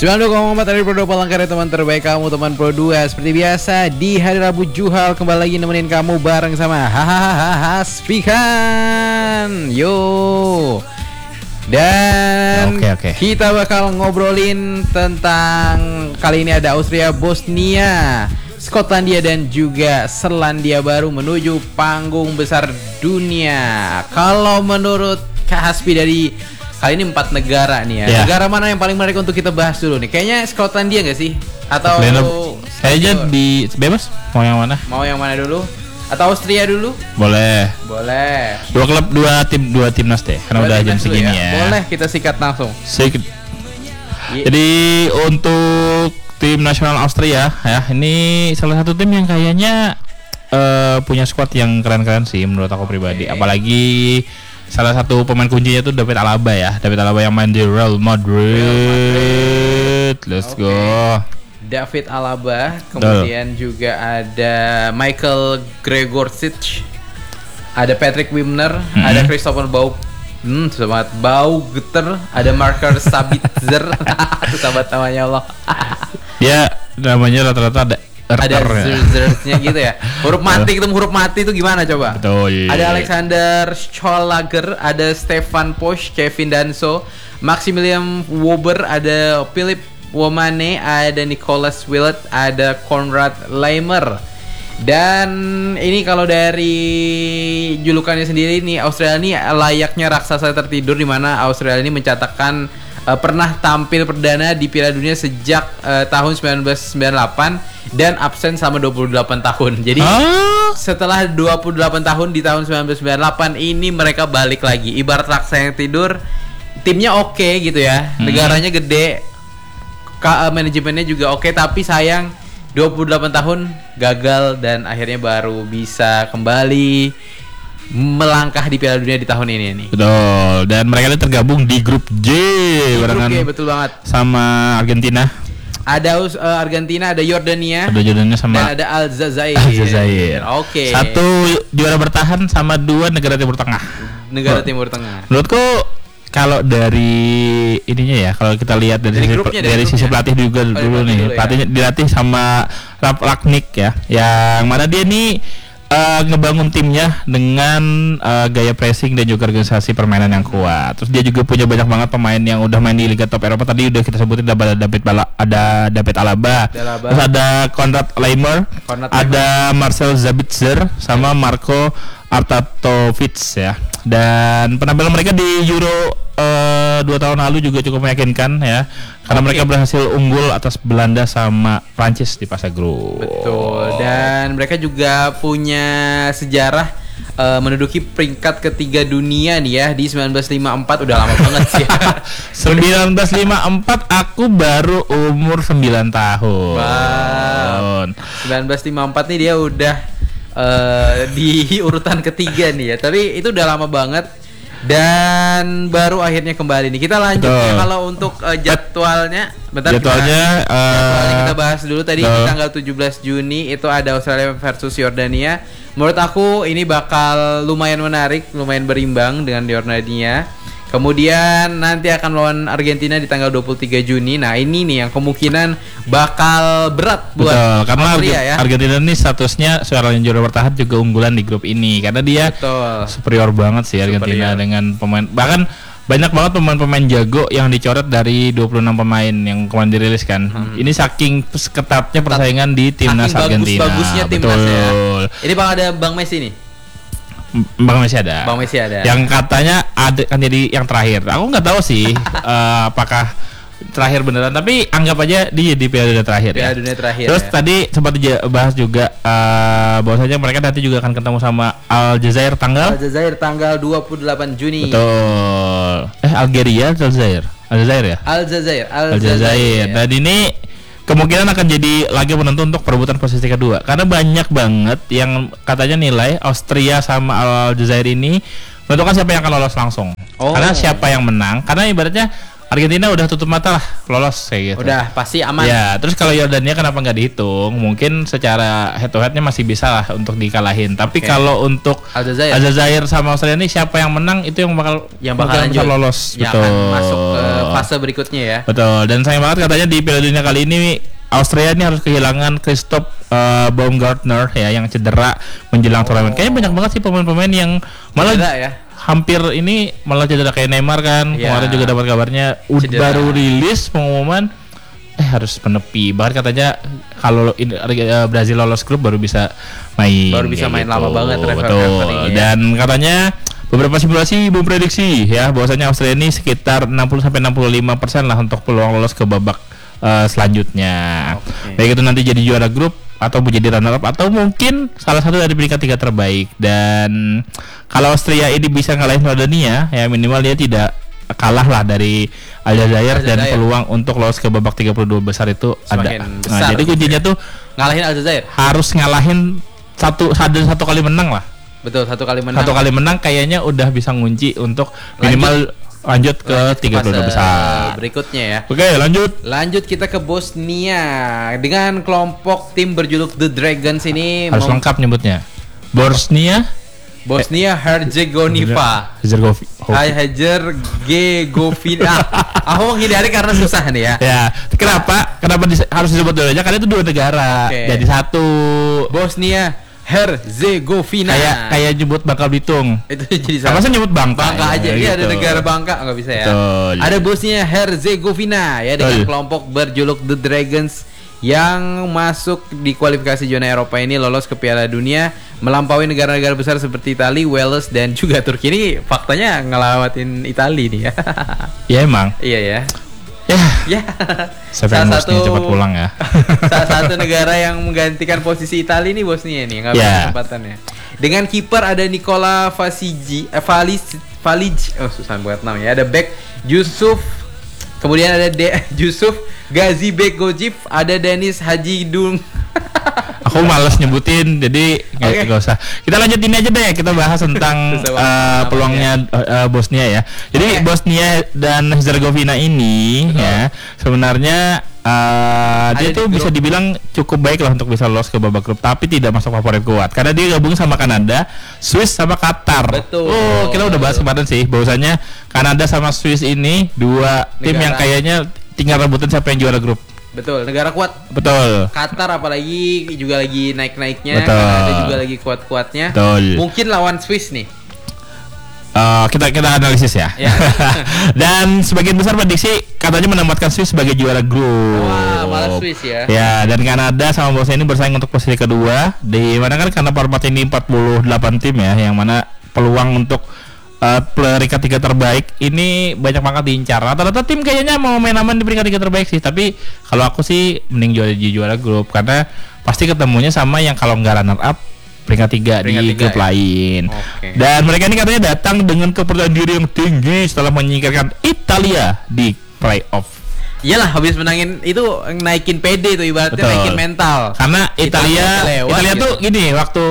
92,4 dari Pro 2 Palangkaraya, teman terbaik kamu, teman Pro 2. Seperti biasa di hari Rabu Juhal kembali lagi nemenin kamu bareng sama Spikan. Yo. Dan kita bakal ngobrolin tentang kali ini ada Austria, Bosnia, Skotlandia dan juga Selandia Baru menuju panggung besar dunia. Kalau menurut Kak Hasbi dari kali ini 4 negara nih ya. Negara mana yang paling menarik untuk kita bahas dulu nih? Kayaknya Skotlandia nggak sih? Atau kayaknya di bebas. Mau yang mana? Mau yang mana dulu? Atau Austria dulu? Boleh. Dua klub, dua timnas deh. Karena udah jam segini ya. Boleh, kita sikat langsung. Jadi untuk tim nasional Austria ya, ini salah satu tim yang kayaknya punya squad yang keren-keren sih menurut aku pribadi. Apalagi salah satu pemain kuncinya itu David Alaba ya. David Alaba yang main di Real Madrid. Let's go. David Alaba, kemudian juga ada Michael Gregorcic, ada Patrick Wimmer, ada Christopher Baugter, ada Marcel Sabitzer. Itu sahabat namanya Allah. Ya, namanya rata-rata ada zerznya gitu ya. Huruf mati itu gimana coba? Betul. Ada Alexander Schlager, ada Stefan Posch, Kevin Danso, Maximilian Wober, ada Philip Womane, ada Nicholas Willett, ada Konrad Leimer. Dan ini kalau dari julukannya sendiri nih, Australia ini layaknya raksasa tertidur, di mana Australia ini mencatatkan pernah tampil perdana di Piala Dunia sejak tahun 1998 dan absen selama 28 tahun. Jadi setelah 28 tahun di tahun 1998 ini mereka balik lagi. Ibarat raksasa yang tidur, timnya oke gitu ya. Negaranya gede, manajemennya juga oke, tapi sayang 28 tahun gagal dan akhirnya baru bisa kembali melangkah di Piala Dunia di tahun ini nih. Betul. Dan mereka ini tergabung di grup J barengan. Betul banget. Sama Argentina. Ada Argentina, ada Yordania. Ada Yordania sama dan ada Aljazair. Oke. Satu juara bertahan sama 2 negara Timur Tengah. Timur Tengah. Menurutku kalau dari ininya ya, kalau kita lihat dari sisi pelatih juga dulu nih. Pelatihnya dilatih sama Rangnick ya. Yang mana dia nih ngebangun timnya dengan gaya pressing dan juga organisasi permainan yang kuat. Terus dia juga punya banyak banget pemain yang udah main di Liga Top Eropa. Tadi udah kita sebutin ada David Alaba. Terus ada Konrad Leimer, ada Marcel Sabitzer sama Marco Arnautovic ya. Dan penampilan mereka di Euro 2 tahun lalu juga cukup meyakinkan ya, karena mereka berhasil unggul atas Belanda sama Prancis di fase grup. Betul. Dan mereka juga punya sejarah menduduki peringkat ketiga dunia nih ya di 1954. Udah lama banget sih. 1954 aku baru umur 9 tahun. 1954 nih dia udah di urutan ketiga nih ya. Tapi itu udah lama banget. Dan baru akhirnya kembali nih. Kita lanjut ya kalau untuk jadwalnya. Jadwalnya kita bahas dulu tadi di tanggal 17 Juni itu ada Australia versus Yordania. Menurut aku ini bakal lumayan menarik, lumayan berimbang dengan Yordania. Kemudian nanti akan lawan Argentina di tanggal 23 Juni. Nah ini nih yang kemungkinan bakal berat buat karena Austria ya. Argentina ini statusnya seorang juara bertahan juga unggulan di grup ini. Karena dia superior banget sih Argentina dengan pemain. Bahkan banyak banget pemain-pemain jago yang dicoret dari 26 pemain yang kemarin dirilis kan. Ini saking ketatnya persaingan di timnas Argentina. Bagusnya timnas ya. Ini bakal ada Bang Messi nih. Bang Messi ada. Yang katanya ada kan jadi yang terakhir. Aku nggak tahu sih apakah terakhir beneran, tapi anggap aja dia di Piala Dunia terakhir. Terus tadi sempat bahas juga bahwasanya mereka nanti juga akan ketemu sama Aljazair tanggal 28 Juni. Betul. Algeria Aljazair ya? Aljazair. Dan ini kemungkinan akan jadi lagi penentu untuk perebutan posisi kedua, karena banyak banget yang katanya nilai Austria sama Aljazair ini menentukan siapa yang akan lolos langsung. Karena siapa yang menang, karena ibaratnya Argentina udah tutup mata lah lolos kayak gitu. Udah pasti aman. Ya, terus kalau Yordania kenapa nggak dihitung? Mungkin secara head to headnya masih bisa lah untuk dikalahin. Tapi kalau untuk Aljazair sama Australia ini siapa yang menang itu yang bakalan bisa lolos. Yang betul. Akan masuk ke fase berikutnya ya. Betul. Dan sayang banget katanya di Piala Dunia kali ini Australia ini harus kehilangan Christoph Baumgartner ya yang cedera menjelang turnamen. Kayaknya banyak banget sih pemain-pemain yang malah hampir ini malah cedera kayak Neymar kan. Kemarin juga dapat kabarnya baru rilis pengumuman harus menepi. Bahkan katanya kalau Brazil lolos grup baru bisa main. Baru bisa main lama banget. Betul. Dan katanya beberapa simulasi memprediksi ya bahwasanya Australia ini sekitar 60-65% lah untuk peluang lolos ke babak selanjutnya. Baik itu nanti jadi juara grup atau menjadi runner up atau mungkin salah satu dari peringkat 3 terbaik. Dan kalau Austria ini bisa ngalahin Jordania ya minimal dia tidak kalah lah dari Aljazair dan peluang untuk lolos ke babak 32 besar itu semakin ada. Nah, jadi kuncinya tuh ngalahin Aljazair. Harus ngalahin satu kali menang lah. Betul, satu kali menang. Satu kali menang kayaknya udah bisa ngunci untuk minimal lanjut ke 32 besar berikutnya ya. Oke, lanjut kita ke Bosnia dengan kelompok tim berjuluk The Dragons ini. Harus lengkap nyebutnya. Bosnia Herzegovina. Aku menghindari karena susah nih ya. Ya, kenapa harus disebut dulu aja karena itu dua negara. Jadi satu. Bosnia Herzegovina. Kayak nyebut Bangka Belitung. Itu jadi salah. Masa nyebut Bangka aja. Iya ada negara Bangka nggak bisa ya. Betul. Ada Bosnia Herzegovina ya dengan kelompok berjuluk The Dragons yang masuk di kualifikasi zona Eropa ini lolos ke Piala Dunia melampaui negara-negara besar seperti Italia, Wales dan juga Turki. Ini faktanya ngelawatin Italia nih ya. Ya emang. Iya ya. Ya. Salah satu cepat pulang ya. Salah satu negara yang menggantikan posisi Italia ini Bosnia nih, nggak ada kesempatannya. Dengan kiper ada Nikola Valic. Oh susah banget namanya. Ada back Yusuf. Kemudian ada Yusuf Gazibegovic, ada Denis Hajidung. Aku malas nyebutin, jadi nggak usah. Kita lanjutin aja deh, kita bahas tentang peluangnya Bosnia ya. Jadi Bosnia dan Herzegovina ini ya sebenarnya dia tuh bisa dibilang cukup baik lah untuk bisa lolos ke babak grup, tapi tidak masuk favorit kuat karena dia gabung sama Kanada, Swiss sama Qatar. Betul. Oh, kita udah bahas kemarin sih, bahwasanya Kanada sama Swiss ini dua tim yang kayaknya tinggal rebutan siapa yang juara grup. Betul, negara kuat. Betul. Qatar apalagi juga lagi naik-naiknya. Betul. Kanada juga lagi kuat-kuatnya. Betul. Mungkin lawan Swiss nih. Kita analisis ya. Dan sebagian besar prediksi katanya menempatkan Swiss sebagai juara grup. Wah, malah Swiss ya. Ya, dan Kanada sama Bosnia ini bersaing untuk posisi kedua. Di mana kan karena format ini 48 tim ya, yang mana peluang untuk peringkat 3 terbaik ini banyak banget diincar. Rata-rata tim kayaknya mau main aman di peringkat 3 terbaik sih. Tapi kalau aku sih mending juara grup karena pasti ketemunya sama yang kalau nggak runner up peringkat 3 di grup lain. Dan mereka ini katanya datang dengan kepercayaan diri yang tinggi setelah menyingkirkan Italia di playoff. Iyalah, habis menangin itu naikin PD itu ibaratnya. Betul. Naikin mental. Karena Italia tuh gini waktu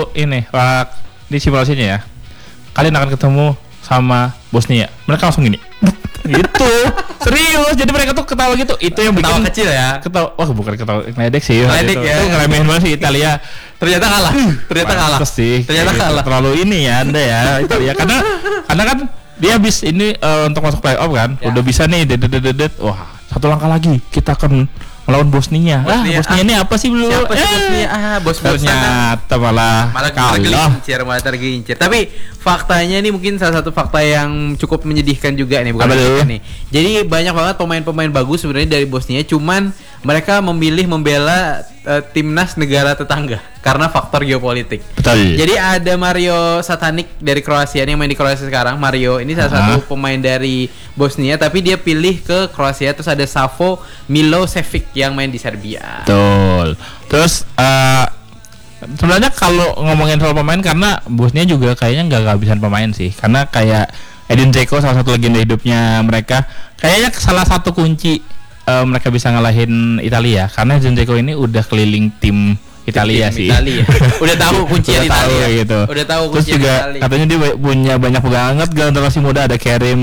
di simulasinya ya. Kalian akan ketemu sama Bosnia. Mereka langsung gini. Gitu. Serius. Jadi mereka tuh ketawa gitu. Itu yang bikin ketawa kecil ya. Bukan ketawa ngeledek sih. Ngeledek ya. Itu ngeremehin banget sih Italia. Ternyata kalah. Ternyata kalah. Terlalu ini ya Anda ya Italia. Karena kan dia habis ini untuk masuk playoff kan. Udah bisa nih. Wah, satu langkah lagi kita akan melawan Bosnia. Bosnia ini apa sih belum? Siapa sih Bosnia? Ternyata malah tergelincir. Tapi faktanya ini mungkin salah satu fakta yang cukup menyedihkan juga nih, bukan nih. Jadi banyak banget pemain-pemain bagus sebenarnya dari Bosnia, cuman mereka memilih membela timnas negara tetangga karena faktor geopolitik. Betul. Jadi ada Mario Satanik dari Kroasia yang main di Kroasia sekarang. Mario ini salah satu pemain dari Bosnia, tapi dia pilih ke Kroasia. Terus ada Savo Milosevic yang main di Serbia. Betul. Terus sebenarnya kalau ngomongin soal pemain, karena Bosnia juga kayaknya nggak kehabisan pemain sih. Karena kayak Edin Dzeko, salah satu legenda hidupnya mereka, kayaknya salah satu kunci mereka bisa ngalahin Italia karena Edin Dzeko ini udah keliling tim Italia sih. Udah tahu kuncinya Italia. Gitu. Udah tahu kuncinya. Terus juga Italia. Katanya dia punya banyak banget generasi muda, ada Kerim